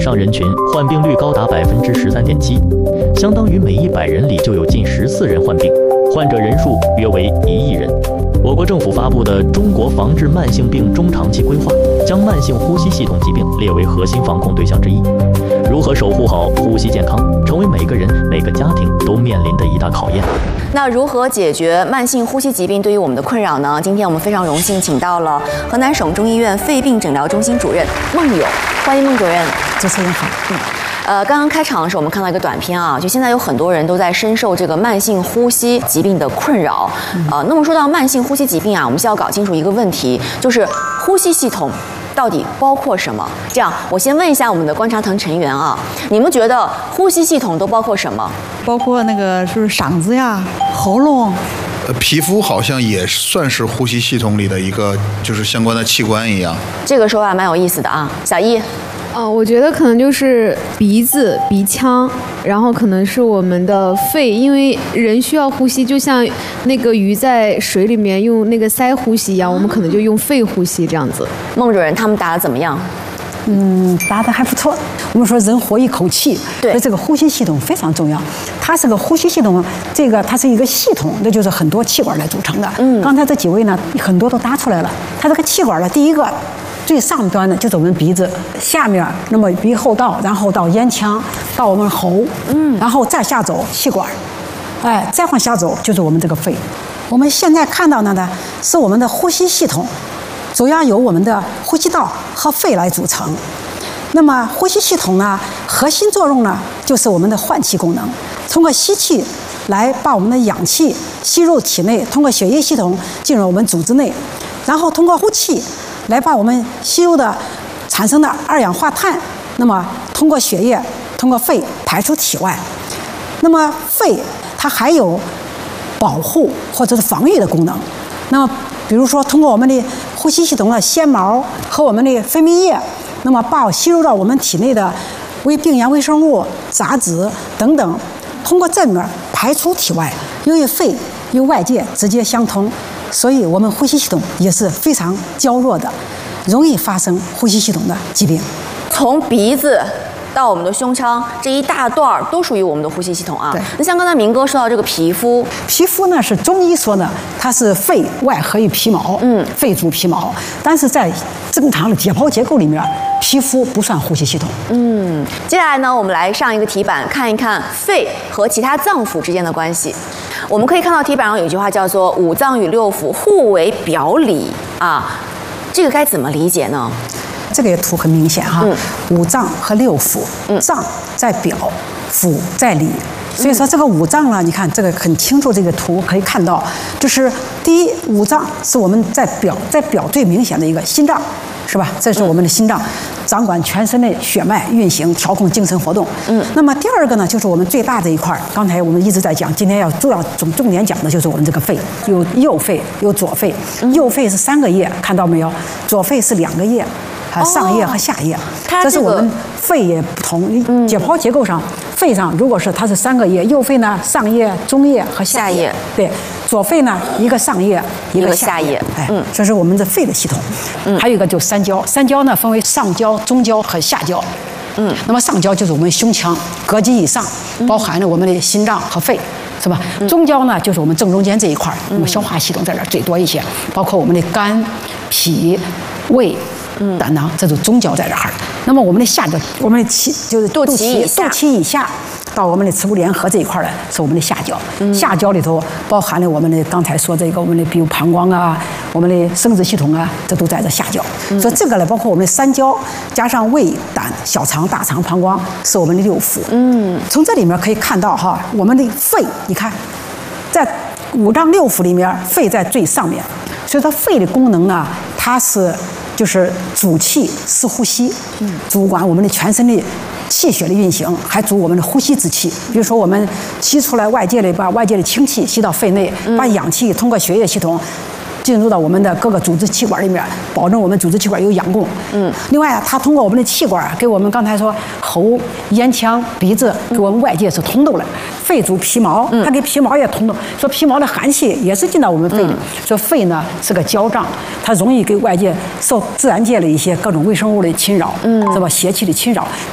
上人群患病率高达13.7%，相当于每100人里就有近14人患病，患者人数约为1亿人。我国政府发布的《中国防治慢性病中长期规划》将慢性呼吸系统疾病列为核心防控对象之一。如何守护好呼吸健康，成为每个人、每个家庭都面临的一大考验。 那如何解决慢性呼吸疾病对于我们的困扰呢？今天我们非常荣幸请到了河南省中医院肺病诊疗中心主任孟勇，欢迎孟主任。 主持人好。 刚刚开场的时候，我们看到一个短片啊，就现在有很多人都在深受这个慢性呼吸疾病的困扰。那么说到慢性呼吸疾病啊，我们需要搞清楚一个问题，就是呼吸系统到底包括什么？这样，我先问一下我们的观察团成员啊，你们觉得呼吸系统都包括什么？ 包括那个是嗓子呀、喉咙。 皮肤好像也算是呼吸系统里的一个，就是相关的器官一样。 这个说法蛮有意思的啊，小易。 我觉得可能就是鼻子、鼻腔，然后可能是我们的肺，因为人需要呼吸，就像那个鱼在水里面用那个鳃呼吸一样，我们可能就用肺呼吸这样子。 孟主任他们答得怎么样？ 答得还不错。我们说人活一口气， 对， 这个呼吸系统非常重要。它是个呼吸系统，它是一个系统，那就是很多气管来组成的。刚才这几位呢，很多都答出来了。它这个气管呢，第一个最上端的就是我们鼻子，下面那么鼻后道，然后到咽腔，到我们喉，然后再下走气管，再往下走就是我们这个肺。我们现在看到的呢，是我们的呼吸系统，主要由我们的呼吸道和肺来组成。那么呼吸系统呢，核心作用呢，就是我们的换气功能，通过吸气来把我们的氧气吸入体内，通过血液系统进入我们组织内，然后通过呼气来把我们吸入的产生的二氧化碳，那么通过血液、通过肺排出体外。那么肺它还有保护或者是防御的功能。那么比如说通过我们的呼吸系统的纤毛和我们的分泌液，那么把吸入到我们体内的病原微生物、杂质等等，通过这面排出体外。由于肺与外界直接相通，所以我们呼吸系统也是非常娇弱的，容易发生呼吸系统的疾病。 从鼻子到我们的胸腔这一大段都属于我们的呼吸系统啊。那像刚才明哥说到这个皮肤， 皮肤呢是中医说呢，它是肺外合于皮毛，肺主皮毛，但是在正常的解剖结构里面，皮肤不算呼吸系统。 接下来呢，我们来上一个题板，看一看肺和其他脏腑之间的关系。我们可以看到题板上有一句话叫做"五脏与六腑互为表里"啊，这个该怎么理解呢？ 这个图很明显哈，五脏和六腑，脏在表，腑在里。所以说这个五脏呢，你看这个很清楚，这个图可以看到，就是第一，五脏是我们在表最明显的一个心脏，是吧？这是我们的心脏，掌管全身的血脉运行，调控精神活动。那么第二个呢，就是我们最大的一块，刚才我们一直在讲，今天要重点讲的就是我们这个肺，有右肺，有左肺。右肺是3个叶，看到没有？左肺是2个叶。上叶和下叶，这是我们肺也不同。解剖结构上，肺上如果是它是3个叶，右肺呢上叶、中叶和下叶。对，左肺呢一个上叶，一个下叶。这是我们的肺的系统。还有一个就是三焦，三焦呢分为上焦、中焦和下焦。那么上焦就是我们胸腔，膈肌以上包含了我们的心脏和肺。是吧？中焦呢，就是我们正中间这一块，那么消化系统在这儿最多一些，包括我们的肝、脾、胃、胆囊，这种中焦在这儿。那么我们的下焦，我们的就是肚脐以下到我们的耻骨联合这一块呢，是我们的下焦。下焦里头包含了我们的刚才说这个我们的比如膀胱啊，我们的生殖系统啊，这都在这下焦。所以这个呢，包括我们的三焦加上胃、胆、小肠、大肠、膀胱，是我们的六腑。从这里面可以看到哈，我们的肺，你看，在五脏六腑里面，肺在最上面。所以说肺的功能呢，它就是主气司呼吸，主管我们的全身的气血的运行，还主我们的呼吸之气。比如说我们吸出来外界的，把外界的氢气吸到肺内，把氧气通过血液系统进入到我们的各个组织气管里面，保证我们组织气管有氧供。另外它通过我们的气管给我们刚才说喉、咽腔、鼻子给我们外界是通透了。肺主皮毛，它给皮毛也通透，说皮毛的寒气也是进到我们肺里。说肺呢是个焦脏，它容易给外界受自然界的一些各种微生物的侵扰，是吧？邪气的侵扰。